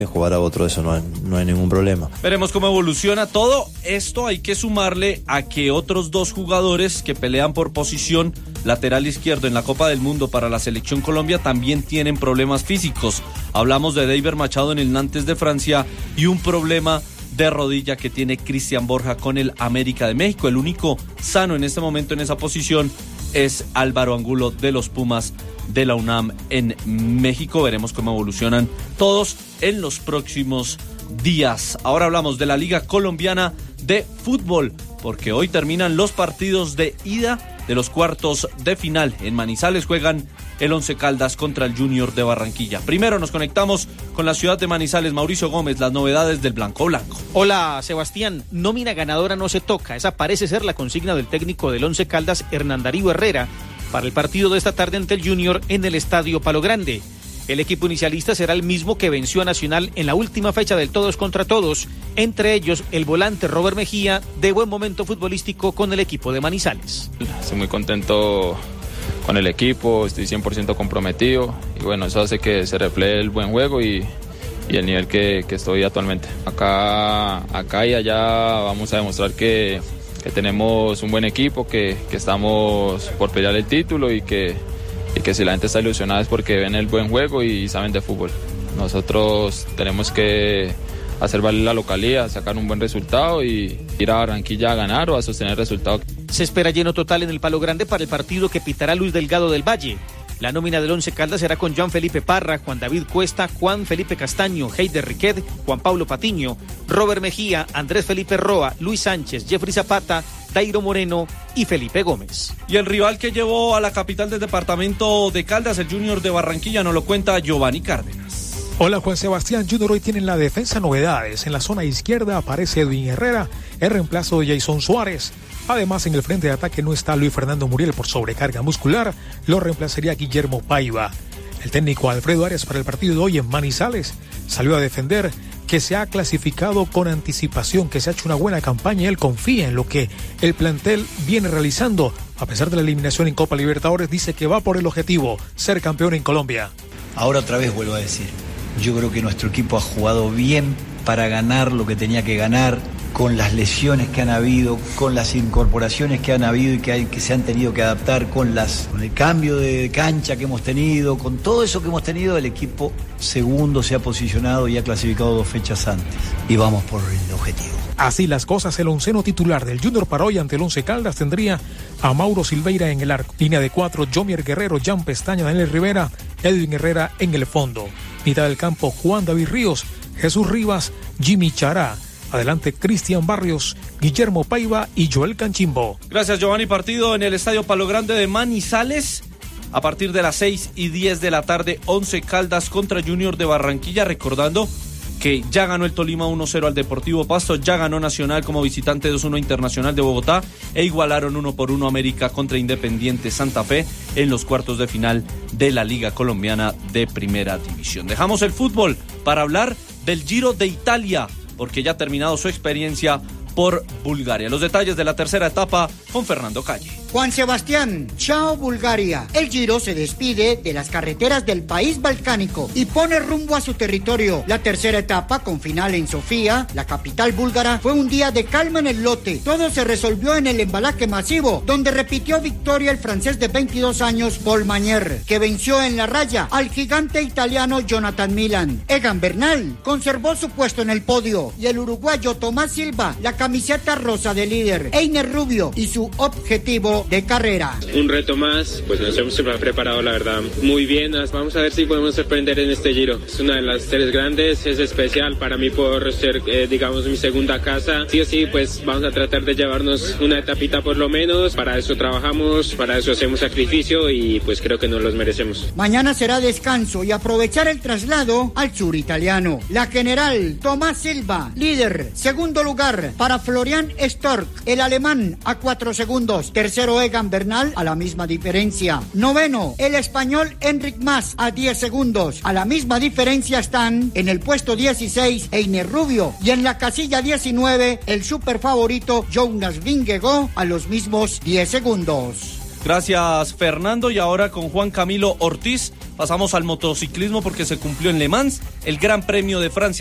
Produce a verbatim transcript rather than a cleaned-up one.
Jugar a otro, eso no hay, no hay ningún problema. Veremos cómo evoluciona todo esto. Hay que sumarle a que otros dos jugadores que pelean por posición lateral izquierdo en la Copa del Mundo para la Selección Colombia también tienen problemas físicos. Hablamos de David Machado en el Nantes de Francia y un problema de rodilla que tiene Cristian Borja con el América de México. El único sano en este momento en esa posición es Álvaro Angulo de los Pumas de la UNAM en México. Veremos cómo evolucionan todos en los próximos días. Ahora hablamos de la Liga Colombiana de Fútbol, porque hoy terminan los partidos de ida de los cuartos de final. En Manizales juegan el Once Caldas contra el Junior de Barranquilla. Primero nos conectamos con la ciudad de Manizales. Mauricio Gómez, las novedades del Blanco Blanco. Hola, Sebastián. Nómina ganadora no se toca. Esa parece ser la consigna del técnico del Once Caldas, Hernán Darío Herrera, para el partido de esta tarde ante el Junior en el Estadio Palo Grande. El equipo inicialista será el mismo que venció a Nacional en la última fecha del todos contra todos, entre ellos el volante Robert Mejía, de buen momento futbolístico con el equipo de Manizales. Estoy muy contento con el equipo, estoy cien por ciento comprometido y bueno, eso hace que se refleje el buen juego y, y el nivel que, que estoy actualmente. Acá, acá y allá vamos a demostrar que, que tenemos un buen equipo, que, que estamos por pelear el título y que, y que si la gente está ilusionada es porque ven el buen juego y saben de fútbol. Nosotros tenemos que hacer valer la localía, sacar un buen resultado y ir a Barranquilla a ganar o a sostener el resultado. Se espera lleno total en el Palo Grande para el partido que pitará Luis Delgado del Valle. La nómina del Once Caldas será con Jean Felipe Parra, Juan David Cuesta, Juan Felipe Castaño, Heider Riquet, Juan Pablo Patiño, Robert Mejía, Andrés Felipe Roa, Luis Sánchez, Jeffrey Zapata, Dairo Moreno y Felipe Gómez. Y el rival que llevó a la capital del departamento de Caldas, el Junior de Barranquilla, nos lo cuenta Giovanni Cárdenas. Hola Juan Sebastián. Junior hoy tiene en la defensa novedades. En la zona izquierda aparece Edwin Herrera, el reemplazo de Jason Suárez. Además, en el frente de ataque no está Luis Fernando Muriel por sobrecarga muscular, lo reemplazaría Guillermo Paiva. El técnico Alfredo Arias para el partido de hoy en Manizales salió a defender que se ha clasificado con anticipación, que se ha hecho una buena campaña y él confía en lo que el plantel viene realizando. A pesar de la eliminación en Copa Libertadores, dice que va por el objetivo, ser campeón en Colombia. Ahora otra vez vuelvo a decir, yo creo que nuestro equipo ha jugado bien para ganar lo que tenía que ganar, con las lesiones que han habido, con las incorporaciones que han habido y que, hay, que se han tenido que adaptar, con, las, con el cambio de cancha que hemos tenido, con todo eso que hemos tenido, el equipo segundo se ha posicionado y ha clasificado dos fechas antes. Y vamos por el objetivo. Así las cosas, el onceno titular del Junior para hoy ante el Once Caldas tendría a Mauro Silveira en el arco. Línea de cuatro, Jomier Guerrero, Jan Pestaña, Daniel Rivera, Edwin Herrera en el fondo. Mitad del campo, Juan David Ríos, Jesús Rivas, Jimmy Chará. Adelante, Cristian Barrios, Guillermo Paiva y Joel Canchimbo. Gracias, Giovanni. Partido en el Estadio Palo Grande de Manizales. A partir de las seis y diez de la tarde, Once Caldas contra Junior de Barranquilla. Recordando que ya ganó el Tolima uno cero al Deportivo Pasto, ya ganó Nacional como visitante dos uno Internacional de Bogotá e igualaron uno por uno América contra Independiente Santa Fe en los cuartos de final de la Liga Colombiana de Primera División. Dejamos el fútbol para hablar del Giro de Italia, porque ya ha terminado su experiencia por Bulgaria. Los detalles de la tercera etapa con Fernando Calle. Juan Sebastián, chao Bulgaria. El Giro se despide de las carreteras del país balcánico y pone rumbo a su territorio. La tercera etapa, con final en Sofía, la capital búlgara, fue un día de calma en el lote. Todo se resolvió en el embalaje masivo, donde repitió victoria el francés de veintidós años, Paul Magnier, que venció en la raya al gigante italiano Jonathan Milan. Egan Bernal conservó su puesto en el podio y el uruguayo Tomás Silva la camiseta rosa de líder. Einer Rubio y su objetivo de carrera. Un reto más, pues nos hemos preparado la verdad muy bien. Vamos a ver si podemos sorprender en este Giro. Es una de las tres grandes, es especial para mí por ser, eh, digamos, mi segunda casa. Sí o sí, pues vamos a tratar de llevarnos una etapita por lo menos. Para eso trabajamos, para eso hacemos sacrificio y pues creo que nos los merecemos. Mañana será descanso y aprovechar el traslado al sur italiano. La general Tomás Silva, líder. Segundo lugar para Florian Stork, el alemán, a cuatro segundos. Tercero Egan Bernal, a la misma diferencia. Noveno, el español Enric Mas, a diez segundos. A la misma diferencia están en el puesto dieciséis Einer Rubio y en la casilla diecinueve el super favorito Jonas Vingegaard, a los mismos diez segundos. Gracias, Fernando. Y ahora con Juan Camilo Ortiz Pasamos al motociclismo porque se cumplió en Le Mans el Gran Premio de Francia.